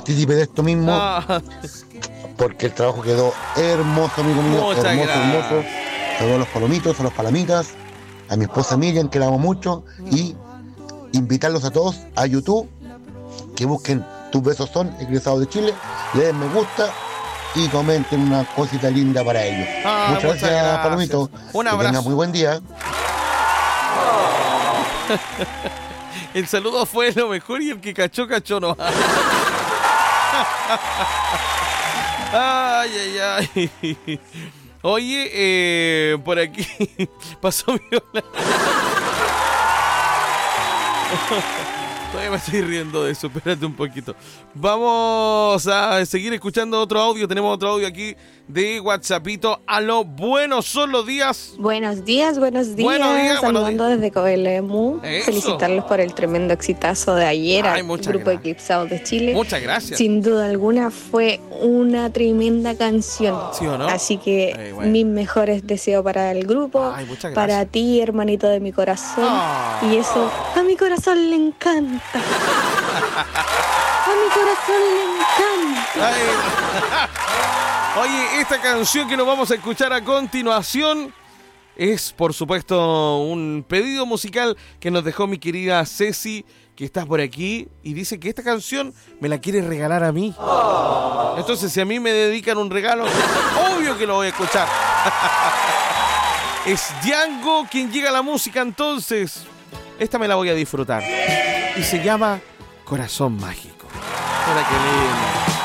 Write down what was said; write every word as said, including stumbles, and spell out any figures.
partícipe de esto mismo, Ah, porque el trabajo quedó hermoso, amigo mío, Muchas hermoso, gracias. hermoso. Saludos a los palomitos, a los palamitas, a mi esposa Miriam, que la amo mucho, y invitarlos a todos a YouTube, que busquen Tus Besos Son, egresados de Chile, le den me gusta y comenten una cosita linda para ellos. Ah, muchas, muchas gracias, gracias. Palomito. Un Que abrazo. tengan muy buen día. el saludo fue lo mejor y el que cachó, cachó no. Ay, ay, ay. Oye, eh, por aquí pasó Viola. Todavía me estoy riendo de eso, espérate un poquito. Vamos a seguir escuchando otro audio. Tenemos otro audio aquí de WhatsAppito. Aló, buenos son los días. Buenos días, buenos días. Buenos días, buenos Saludando desde Coelemu. Eso. Felicitarlos por el tremendo exitazo de ayer Ay, al muchas Grupo gracias. Eclipsados de Chile. Muchas gracias. Sin duda alguna fue una tremenda canción. ¿Sí o no? Así que Ay, bueno. mis mejores deseos para el grupo, Ay, muchas para gracias. ti, hermanito de mi corazón. Ah. Y eso a mi corazón le encanta. A mi corazón le encanta. Ay. Oye, esta canción que nos vamos a escuchar a continuación es, por supuesto, un pedido musical que nos dejó mi querida Ceci, que está por aquí, y dice que esta canción me la quiere regalar a mí. Entonces, si a mí me dedican un regalo, obvio que lo voy a escuchar. Es Django quien llega a la música, entonces esta me la voy a disfrutar. Y se llama Corazón Mágico. Mira qué lindo.